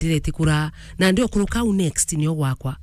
direte kura na ndio kuruka next ni ogwakwa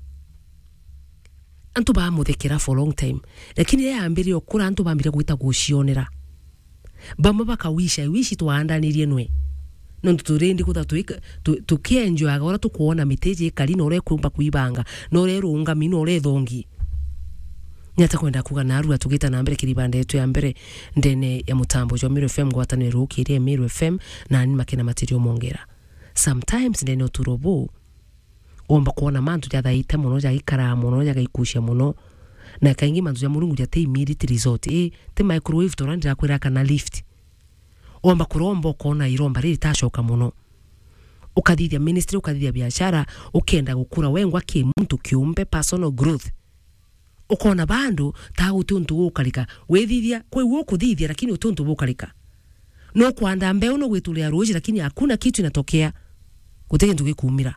antu ba muthekera for long time lakini yeye ambiri okura antu bambire gwita gucionera bamwe bakawisha wishi twaandanirie nwe no turendi kuta tukienjoy agora tukuona miteje kali no re kumba kuibanga no re runga mino re thongi nyata kwenda kuga naru tugita na mbere kiribande yetu ya mbere ndene ya mutambo jo Meru FM gwatane rukire Meru FM na ni makena material mongera sometimes ndene oturobo omba kuona mantu ja thaita muno ja ikara muno ja gaikusha muno na kaingi mantu ja murungu ja te immediate result te microwave torandira kwira kana lift omba kurombo kona iromba riri tashoka muno ukathithia ministry ukathithia biashara ukenda gukura wengwa ki muntu kiumbe personal growth ukona bandu ta utuntu gukarika wethithia kwe wokuthithia lakini utuntu gukarika no kwanda mbeu no gwitulia roji lakini hakuna kitu inatokea gutege nduge kumira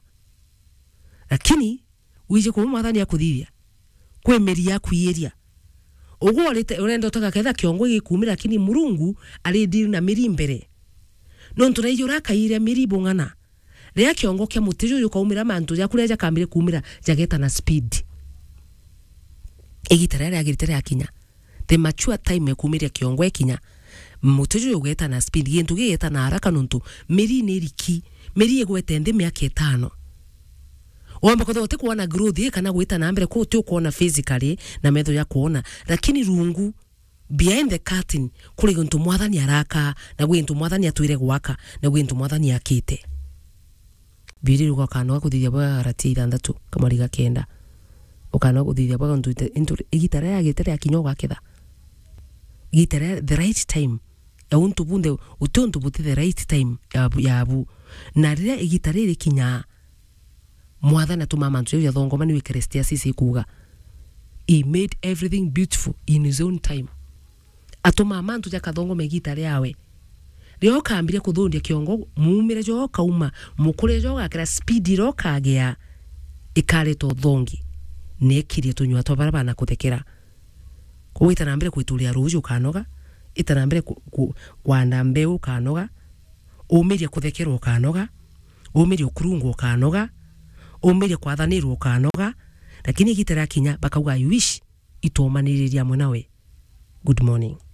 lakini wije kuma mwathani ya kuthithia kwemeria kuiria ugo urenda utaka ketha kiongo gikumira lakini murungu alidi na miri mbere no nturayura kaire miri bongana ria kiongo kya mutijo yukaumira mantu ya kureja kambire kumira jageta na speed egitarere agiritere akinya the mature time kumiria kiongo ekinya mutijo yugeta na speed gintu gigeta na haraka nuntu miri ni riki miri egwete ndi miaka 5 wamba kwa wote kuona growth kana gwita na mbere ko tu kuona physically na metho ya kuona lakini rungu behind the curtain kuri guntu mwathani araka na gwintu mwathani atwire gwaka na gwintu mwathani akite biri ruga kana kuthithia bwa rati 6 kama riga kenda ukana kuthithia bwa guntu igitara ya gitara kinyo gwaketha gitara the right time ya untu bunde utontu buti the right time yabu na rira igitara ri kinya mwathana tumama ntu ya thongoma ni wikerestia sisi kuga he made everything beautiful in his own time atuma mantu ja kathongoma igitara yawe rio kambire kuthundia kiongo mumire jo kauma mukure jo gakira speed ro kagea ikare to thongi nekirie tunywa to barabana kuthekera kuita na mbere kuitulia ruju kanoga itana mbere kwanda mbeu kanoga umirie kuthekera kanoga umirie kurungu kanoga umirie kwathanirwo kanoga lakini gitara kinya bakauga you wish itomaniriria mwe nawe good morning.